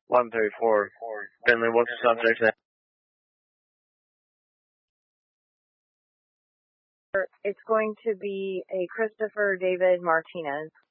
134. Finley, what's the subject's name? It's going to be a Christopher David Martinez.